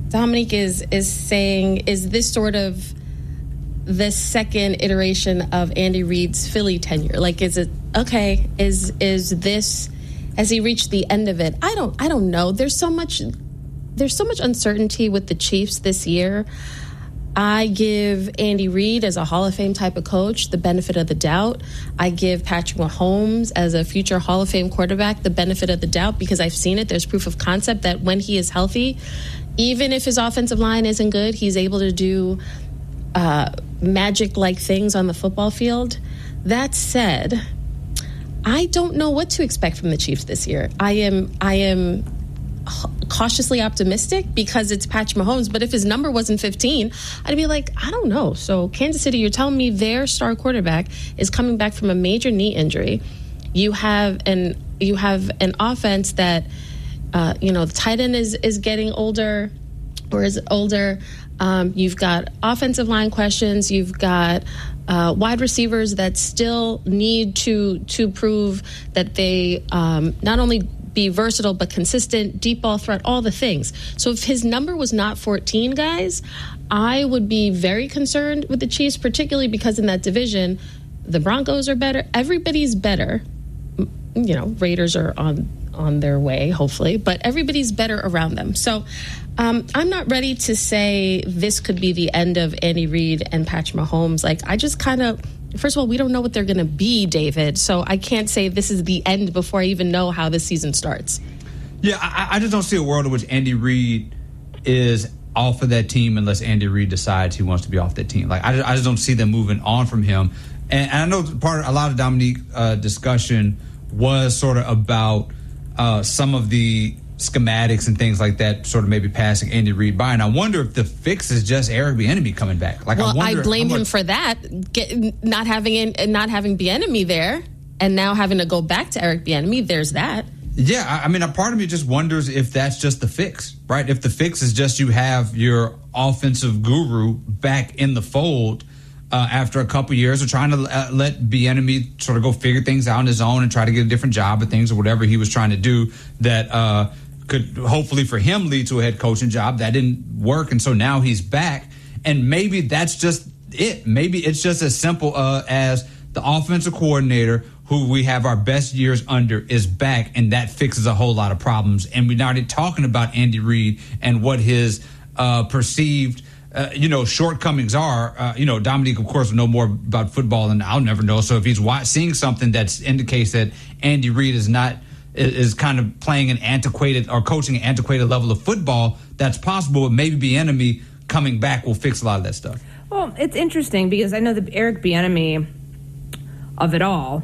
Dominique is saying, is this sort of the second iteration of Andy Reid's Philly tenure? Like, is it okay? Is this, has he reached the end of it? I don't know. There's so much uncertainty with the Chiefs this year. I give Andy Reid, as a Hall of Fame type of coach, the benefit of the doubt. I give Patrick Mahomes, as a future Hall of Fame quarterback, the benefit of the doubt, because I've seen it. There's proof of concept that when he is healthy, even if his offensive line isn't good, he's able to do magic-like things on the football field. That said, I don't know what to expect from the Chiefs this year. I am cautiously optimistic because it's Patrick Mahomes, but if his number wasn't 15, I'd be like, I don't know. So Kansas City, you're telling me their star quarterback is coming back from a major knee injury. You have an offense that the tight end is getting older or is older. You've got offensive line questions. You've got wide receivers that still need to prove that they not only be versatile but consistent, deep ball threat, all the things. So if his number was not 14, guys, I would be very concerned with the Chiefs, particularly because in that division, the Broncos are better. Everybody's better. Raiders are on their way, hopefully, but everybody's better around them. So I'm not ready to say this could be the end of Andy Reid and Patrick Mahomes. Like, I just kind of, first of all, we don't know what they're going to be, David. So I can't say this is the end before I even know how this season starts. Yeah, I just don't see a world in which Andy Reid is off of that team unless Andy Reid decides he wants to be off that team. Like, I just don't see them moving on from him. And I know a lot of Dominique discussion was sort of about some of the schematics and things like that, sort of maybe passing Andy Reid by. And I wonder if the fix is just Eric Bieniemy coming back. Like, well, I blame him for that, not having Bieniemy there, and now having to go back to Eric Bieniemy. There's that. Yeah, I mean, a part of me just wonders if that's just the fix, right? If the fix is just you have your offensive guru back in the fold after a couple years of trying to let Bieniemy sort of go figure things out on his own and try to get a different job at things or whatever he was trying to do that could hopefully for him lead to a head coaching job. That didn't work, and so now he's back. And maybe that's just it. Maybe it's just as simple as the offensive coordinator who we have our best years under is back, and that fixes a whole lot of problems. And we're already talking about Andy Reid and what his perceived shortcomings are. Dominique, of course, will know more about football than I'll never know. So if he's seeing something that indicates that Andy Reid is kind of playing an antiquated or coaching an antiquated level of football, that's possible. But maybe Bieniemy coming back will fix a lot of that stuff. Well, it's interesting because I know the Eric Bieniemy of it all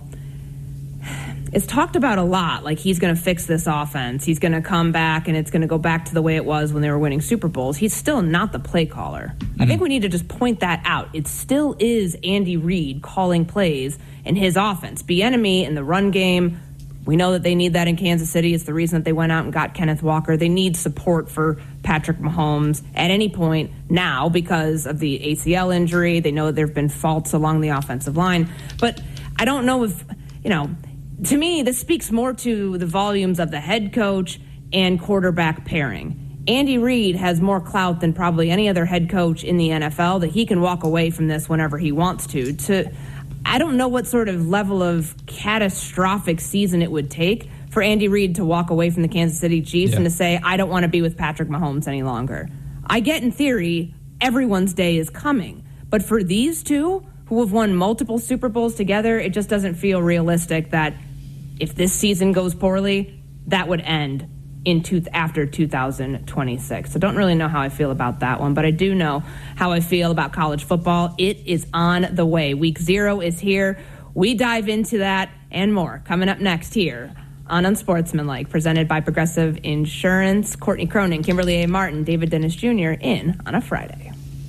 is talked about a lot. Like, he's going to fix this offense. He's going to come back and it's going to go back to the way it was when they were winning Super Bowls. He's still not the play caller. Mm-hmm. I think we need to just point that out. It still is Andy Reid calling plays in his offense. Bieniemy in the run game, we know that they need that in Kansas City. It's the reason that they went out and got Kenneth Walker. They need support for Patrick Mahomes at any point now because of the ACL injury. They know there have been faults along the offensive line. But I don't know if, to me, this speaks more to the volumes of the head coach and quarterback pairing. Andy Reid has more clout than probably any other head coach in the NFL, that he can walk away from this whenever he wants to. I don't know what sort of level of catastrophic season it would take for Andy Reid to walk away from the Kansas City Chiefs and to say, I don't want to be with Patrick Mahomes any longer. I get, in theory, everyone's day is coming. But for these two, who have won multiple Super Bowls together, it just doesn't feel realistic that if this season goes poorly, that would end after 2026. So don't really know how I feel about that one, but I do know how I feel about college football. It is on the way. Week 0 is here. We dive into that and more coming up next here on Unsportsmanlike, presented by Progressive Insurance. Courtney Cronin, Kimberly A. Martin, David Dennis Jr. in on a Friday.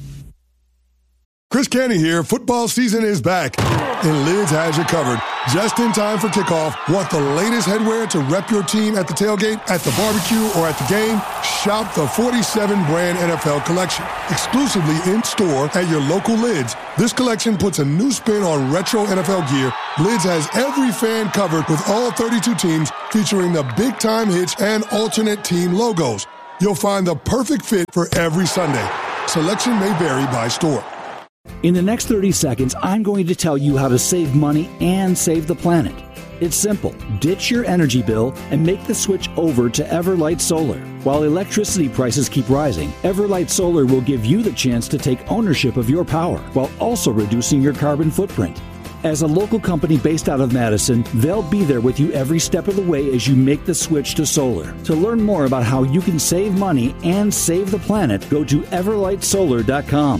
Chris Canty here. Football season is back, and Lids has you covered. Just in time for kickoff. Want the latest headwear to rep your team at the tailgate, at the barbecue, or at the game? Shop the 47-brand NFL collection, exclusively in-store at your local Lids. This collection puts a new spin on retro NFL gear. Lids has every fan covered with all 32 teams, featuring the big-time hits and alternate team logos. You'll find the perfect fit for every Sunday. Selection may vary by store. In the next 30 seconds, I'm going to tell you how to save money and save the planet. It's simple. Ditch your energy bill and make the switch over to Everlight Solar. While electricity prices keep rising, Everlight Solar will give you the chance to take ownership of your power while also reducing your carbon footprint. As a local company based out of Madison, they'll be there with you every step of the way as you make the switch to solar. To learn more about how you can save money and save the planet, go to everlightsolar.com.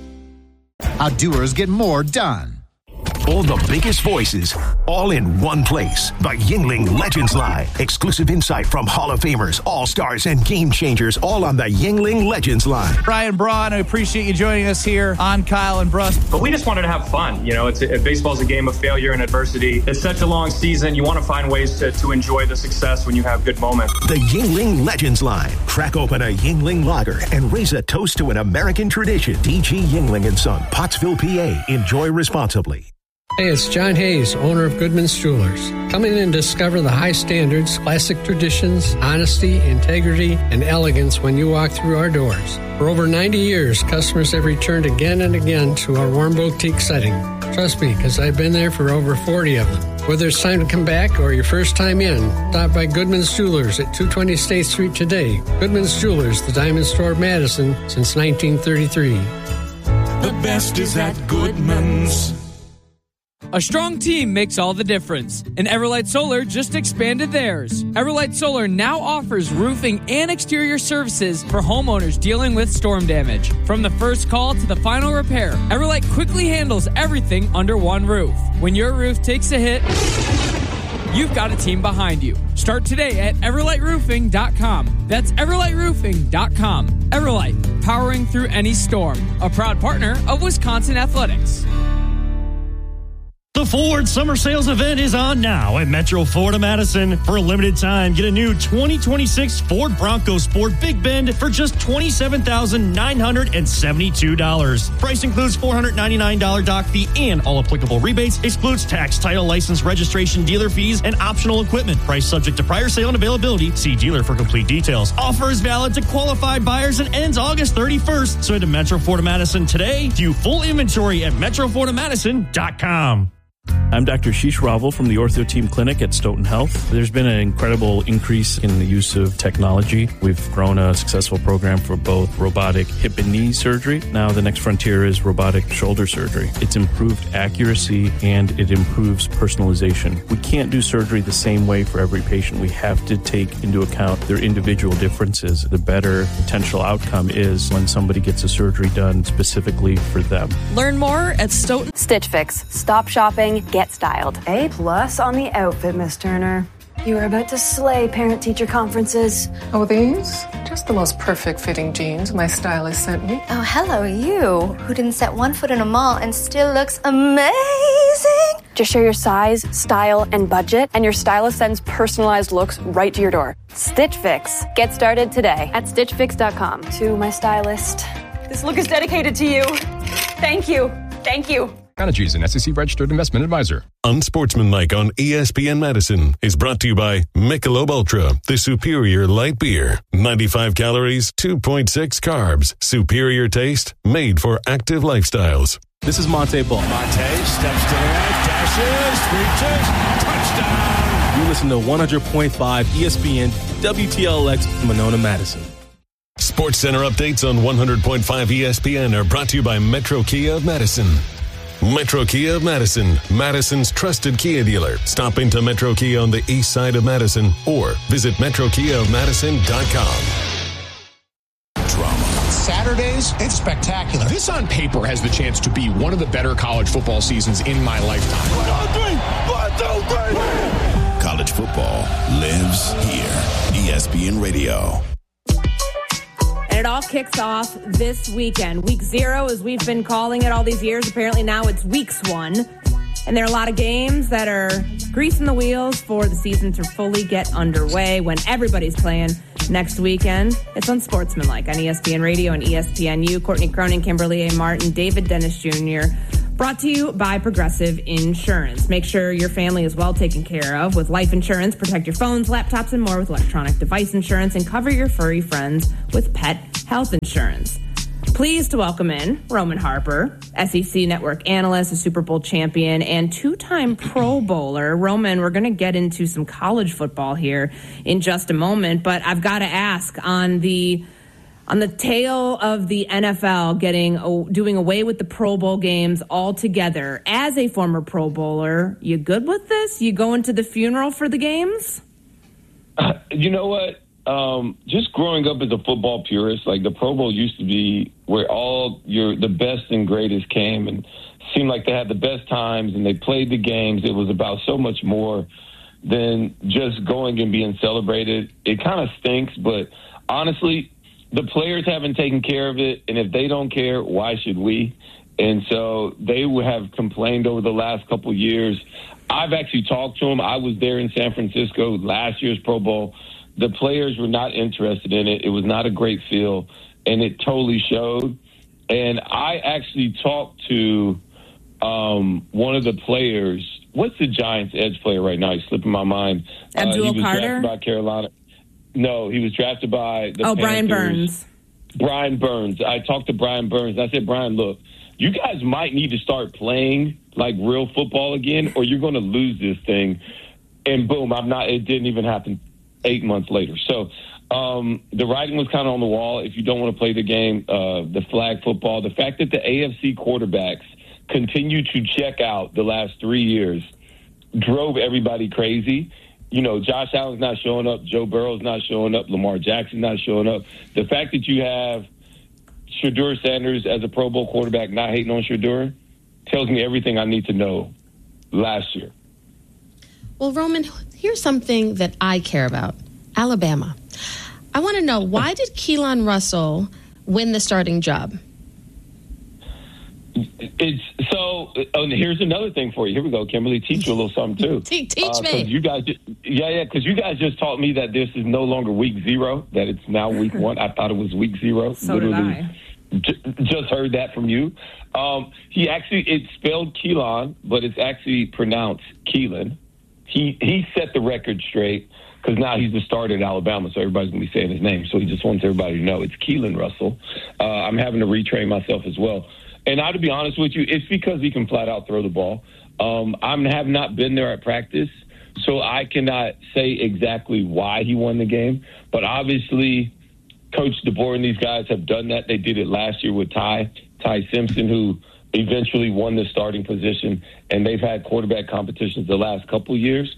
How doers get more done. All the biggest voices, all in one place. The Yuengling Legends Line. Exclusive insight from Hall of Famers, All-Stars, and Game Changers, all on the Yuengling Legends Line. Brian Braun, I appreciate you joining us here on Kyle and Bruss. But we just wanted to have fun. You know, baseball's a game of failure and adversity. It's such a long season. You want to find ways to enjoy the success when you have good moments. The Yuengling Legends Line. Crack open a Yuengling lager and raise a toast to an American tradition. D.G. Yuengling & Son, Pottsville, PA. Enjoy responsibly. Hey, it's John Hayes, owner of Goodman's Jewelers. Come in and discover the high standards, classic traditions, honesty, integrity, and elegance when you walk through our doors. For over 90 years, customers have returned again and again to our warm boutique setting. Trust me, because I've been there for over 40 of them. Whether it's time to come back or your first time in, stop by Goodman's Jewelers at 220 State Street today. Goodman's Jewelers, the diamond store of Madison since 1933. The best is at Goodman's. A strong team makes all the difference, and Everlight Solar just expanded theirs. Everlight Solar now offers roofing and exterior services for homeowners dealing with storm damage. From the first call to the final repair, Everlight quickly handles everything under one roof. When your roof takes a hit, you've got a team behind you. Start today at everlightroofing.com. That's everlightroofing.com. Everlight, powering through any storm. A proud partner of Wisconsin Athletics. The Ford Summer Sales event is on now at Metro Florida Madison. For a limited time, get a new 2026 Ford Bronco Sport Big Bend for just $27,972. Price includes $499 dock fee and all applicable rebates. Excludes tax, title, license, registration, dealer fees, and optional equipment. Price subject to prior sale and availability. See dealer for complete details. Offer is valid to qualified buyers and ends August 31st. So head to Metro Florida Madison today. View full inventory at metrofloridamadison.com. I'm Dr. Sheesh Raval from the Ortho Team Clinic at Stoughton Health. There's been an incredible increase in the use of technology. We've grown a successful program for both robotic hip and knee surgery. Now the next frontier is robotic shoulder surgery. It's improved accuracy and it improves personalization. We can't do surgery the same way for every patient. We have to take into account their individual differences. The better potential outcome is when somebody gets a surgery done specifically for them. Learn more at Stoughton. Stitch Fix. Stop shopping. Get styled. A+ on the outfit, Miss Turner. You are about to slay parent-teacher conferences. Oh, these? Just the most perfect fitting jeans my stylist sent me. Oh, hello, you, who didn't set one foot in a mall and still looks amazing. Just share your size, style, and budget, and your stylist sends personalized looks right to your door. Stitch Fix. Get started today at stitchfix.com. To my stylist. This look is dedicated to you. Thank you. Thank you. Conagy is an SEC-registered investment advisor. Unsportsmanlike on ESPN Madison is brought to you by Michelob Ultra, the superior light beer. 95 calories, 2.6 carbs. Superior taste, made for active lifestyles. This is Monte Ball. Monte steps to the right, dashes, reaches, touchdown. You listen to 100.5 ESPN WTLX Monona, Madison. Sports Center updates on 100.5 ESPN are brought to you by Metro Kia of Madison. Metro Kia of Madison, Madison's trusted Kia dealer. Stop into Metro Kia on the east side of Madison or visit metrokiaofmadison.com. Drama. Saturdays, it's spectacular. This on paper has the chance to be one of the better college football seasons in my lifetime. 1, 2, 3. College football lives here. ESPN Radio. It all kicks off this weekend. Week 0, as we've been calling it all these years. Apparently now it's weeks 1. And there are a lot of games that are greasing the wheels for the season to fully get underway when everybody's playing next weekend. It's Unsportsmanlike on ESPN Radio and ESPNU. Courtney Cronin, Kimberly A. Martin, David Dennis Jr., Brought to you by Progressive Insurance. Make sure your family is well taken care of with life insurance. Protect your phones, laptops, and more with electronic device insurance, and cover your furry friends with pet health insurance. Pleased to welcome in Roman Harper, SEC Network analyst, a Super Bowl champion, and two-time Pro Bowler. Roman, we're going to get into some college football here in just a moment, but I've got to ask, on the tail of the NFL doing away with the Pro Bowl games altogether, as a former Pro Bowler, you good with this? You going to the funeral for the games? You know what? Just growing up as a football purist, like the Pro Bowl used to be where the best and greatest came and seemed like they had the best times and they played the games. It was about so much more than just going and being celebrated. It kind of stinks, but honestly, the players haven't taken care of it, and if they don't care, why should we? And so they have complained over the last couple of years. I've actually talked to them. I was there in San Francisco last year's Pro Bowl. The players were not interested in it. It was not a great feel, and it totally showed. And I actually talked to one of the players. What's the Giants' edge player right now? He's slipping my mind. Abdul he was Carter? drafted by Carolina. No, he was drafted by the Panthers. Brian Burns. Brian Burns. I talked to Brian Burns. I said, Brian, look, you guys might need to start playing like real football again, or you're going to lose this thing. And boom, it didn't even happen 8 months later. So the writing was kind of on the wall. If you don't want to play the game, the flag football, the fact that the AFC quarterbacks continue to check out the last 3 years drove everybody crazy. You know, Josh Allen's not showing up. Joe Burrow's not showing up. Lamar Jackson's not showing up. The fact that you have Shedeur Sanders as a Pro Bowl quarterback not hating on Shedeur tells me everything I need to know last year. Well, Roman, here's something that I care about. Alabama. I want to know, why did Keelan Russell win the starting job? Here's another thing for you. Here we go, Kimberly. Teach you a little something, too. Teach me. Because you guys just taught me that this is no longer week 0, that it's now week 1. I thought it was week 0. So literally did I. Just heard that from you. It's spelled Keelan, but it's actually pronounced Keelan. He set the record straight because now he's the starter at Alabama, so everybody's going to be saying his name. So he just wants everybody to know it's Keelan Russell. I'm having to retrain myself as well. And to be honest with you, it's because he can flat out throw the ball. I have not been there at practice, so I cannot say exactly why he won the game. But obviously, Coach DeBoer and these guys have done that. They did it last year with Ty Simpson, who eventually won the starting position, and they've had quarterback competitions the last couple of years.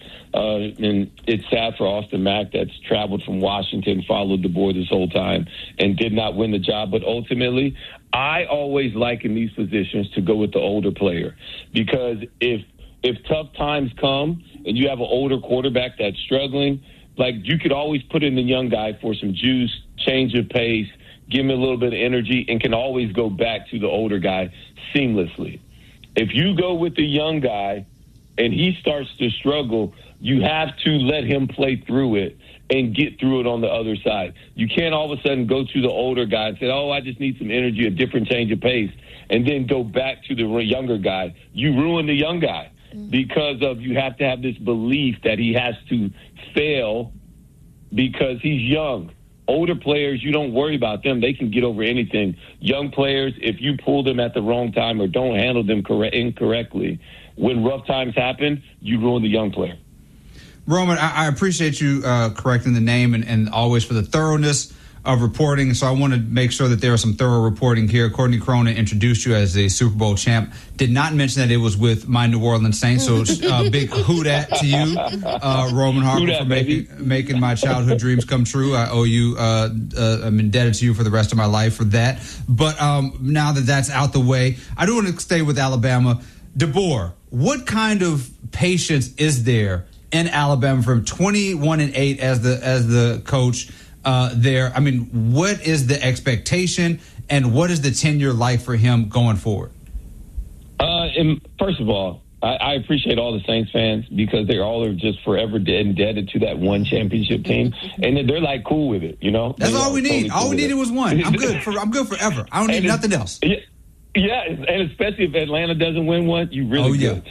And it's sad for Austin Mack that's traveled from Washington, followed DeBoer this whole time, and did not win the job. But ultimately, I always like in these positions to go with the older player, because if tough times come and you have an older quarterback that's struggling, like, you could always put in the young guy for some juice, change of pace, give him a little bit of energy, and can always go back to the older guy seamlessly. If you go with the young guy and he starts to struggle, you have to let him play through it and get through it on the other side. You can't all of a sudden go to the older guy and say, I just need some energy, a different change of pace, and then go back to the younger guy. You ruin the young guy because you have to have this belief that he has to fail because he's young. Older players, you don't worry about them. They can get over anything. Young players, if you pull them at the wrong time or don't handle them incorrectly, when rough times happen, you ruin the young player. Roman, I appreciate you correcting the name and always for the thoroughness of reporting. So I want to make sure that there is some thorough reporting here. Courtney Cronin introduced you as a Super Bowl champ. Did not mention that it was with my New Orleans Saints. So big hoot-at to you, Roman Harper, for making my childhood dreams come true. I owe you. I'm indebted to you for the rest of my life for that. But now that that's out the way, I do want to stay with Alabama. DeBoer, what kind of patience is there in Alabama from 21-8 as the coach there? I mean, what is the expectation and what is the tenure like for him going forward? And first of all, I appreciate all the Saints fans because they all are just forever indebted to that one championship team, and they're like cool with it. You know, that's all we need. All we needed was one. I'm good forever. I don't need nothing else. Yeah, and especially if Atlanta doesn't win one, you really good.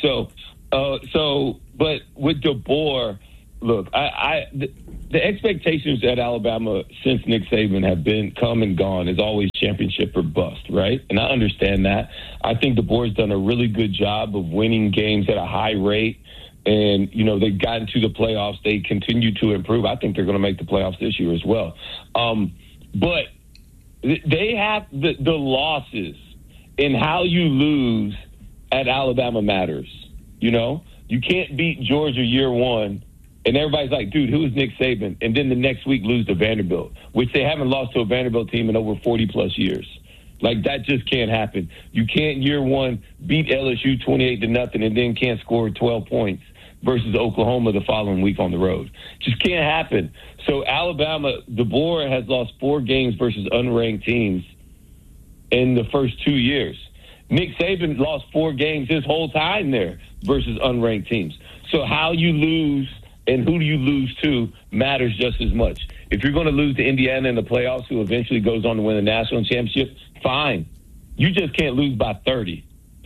But with DeBoer, look, the expectations at Alabama since Nick Saban have been come and gone is always championship or bust, right? And I understand that. I think DeBoer's done a really good job of winning games at a high rate. And, they've gotten to the playoffs. They continue to improve. I think they're going to make the playoffs this year as well. But they have the losses and how you lose at Alabama matters. You can't beat Georgia year one, and everybody's like, dude, who is Nick Saban? And then the next week lose to Vanderbilt, which they haven't lost to a Vanderbilt team in over 40-plus years. Like, that just can't happen. You can't, year one, beat LSU 28-0 and then can't score 12 points versus Oklahoma the following week on the road. Just can't happen. So Alabama, DeBoer has lost 4 games versus unranked teams in the first 2 years. Nick Saban lost 4 games his whole time there versus unranked teams. So how you lose and who do you lose to matters just as much. If you're going to lose to Indiana in the playoffs, who eventually goes on to win the national championship, fine. You just can't lose by 30,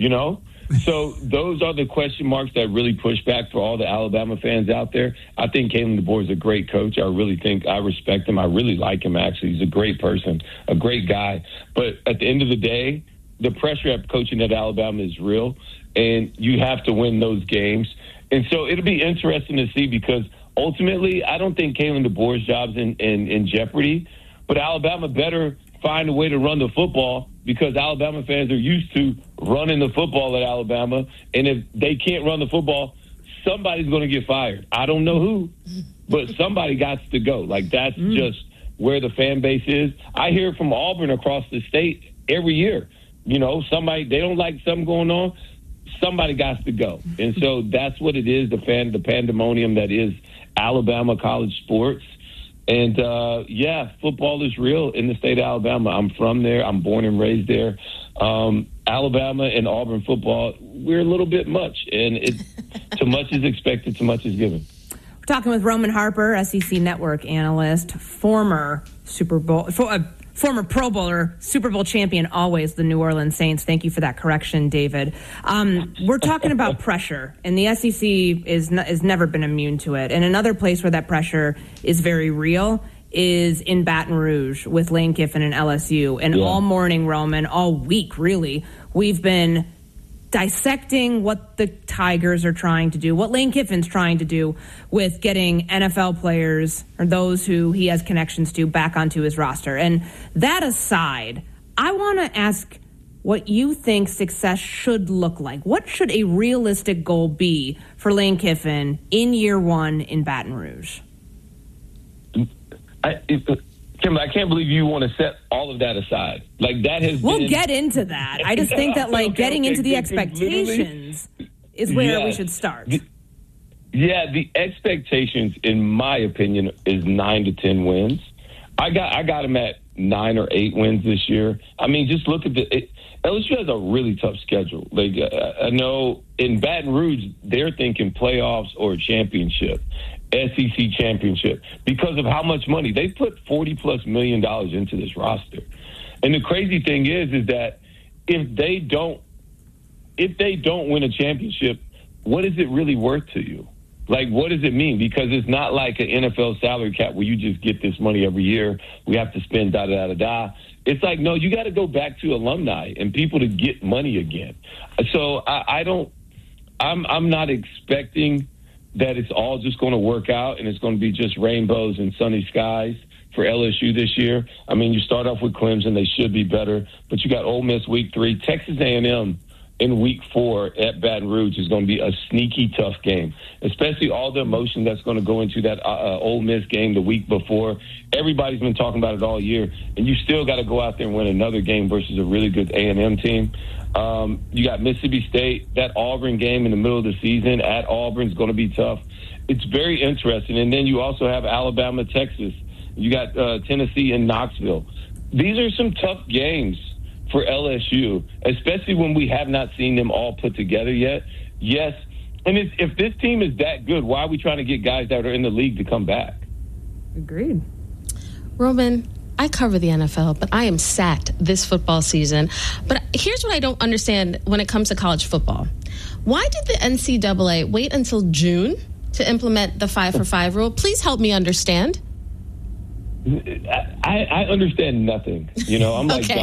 So those are the question marks that really push back for all the Alabama fans out there. I think Kalen DeBoer is a great coach. I really think I respect him. I really like him, actually. He's a great person, a great guy. But at the end of the day, the pressure of coaching at Alabama is real, and you have to win those games. And so it'll be interesting to see because ultimately I don't think Kalen DeBoer's job's in jeopardy, but Alabama better find a way to run the football because Alabama fans are used to running the football at Alabama, and if they can't run the football, somebody's going to get fired. I don't know who, but somebody got to go. Like, that's just where the fan base is. I hear from Auburn across the state every year. Somebody, they don't like something going on, somebody got to go. And so that's what it is, the pandemonium that is Alabama college sports. And, football is real in the state of Alabama. I'm from there. I'm born and raised there. Alabama and Auburn football, we're a little bit much. And too much is expected, too much is given. We're talking with Roman Harper, SEC Network analyst, former Pro Bowler, Super Bowl champion, always the New Orleans Saints. Thank you for that correction, David. We're talking about pressure, and the SEC has never been immune to it. And another place where that pressure is very real is in Baton Rouge with Lane Kiffin and LSU. And all morning, Roman, all week, really, we've been dissecting what the Tigers are trying to do, what Lane Kiffin's trying to do with getting NFL players or those who he has connections to back onto his roster. And that aside, I want to ask what you think success should look like. What should a realistic goal be for Lane Kiffin in year one in Baton Rouge? Kim, I can't believe you want to set all of that aside. Like, that has We'll get into that. I just think that, getting into the expectations is where we should start. The expectations, in my opinion, is 9 to 10 wins. I got him at 9 or 8 wins this year. I mean, just look at LSU has a really tough schedule. Like, I know in Baton Rouge, they're thinking playoffs or championship. SEC championship because of how much money they put $40+ million into this roster. And the crazy thing is that if they don't win a championship, what is it really worth to you? Like, what does it mean? Because it's not like an NFL salary cap where you just get this money every year. We have to spend da-da-da-da-da. It's like, no, you got to go back to alumni and people to get money again. So I'm not expecting that it's all just going to work out and it's going to be just rainbows and sunny skies for LSU this year. I mean, you start off with Clemson, they should be better, but you got Ole Miss week 3, Texas A&M in week 4 at Baton Rouge is going to be a sneaky tough game, especially all the emotion that's going to go into that Ole Miss game the week before. Everybody's been talking about it all year, and you still got to go out there and win another game versus a really good A&M team. You got Mississippi State. That Auburn game in the middle of the season at Auburn is going to be tough. It's very interesting. And then you also have Alabama, Texas. You got Tennessee and Knoxville. These are some tough games for LSU, especially when we have not seen them all put together yet. Yes, and if this team is that good, why are we trying to get guys that are in the league to come back? Agreed. Roman, I cover the NFL, but I am sacked this football season. But here's what I don't understand when it comes to college football. Why did the NCAA wait until June to implement the 5-for-5 rule? Please help me understand. I understand nothing. I'm like Okay.